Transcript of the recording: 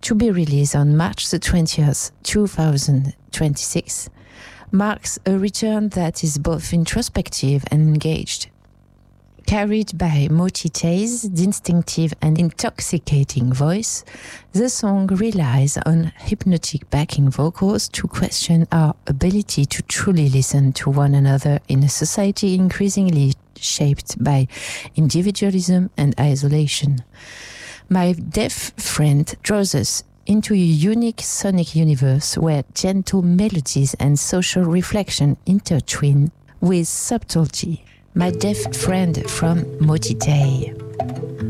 to be released on March the 20th, 2026, marks a return that is both introspective and engaged. Carried by Moti Tay's distinctive and intoxicating voice, the song relies on hypnotic backing vocals to question our ability to truly listen to one another in a society increasingly shaped by individualism and isolation. My Deaf Friend draws us into a unique sonic universe where gentle melodies and social reflection intertwine with subtlety. My Deaf Friend from Moti Tay.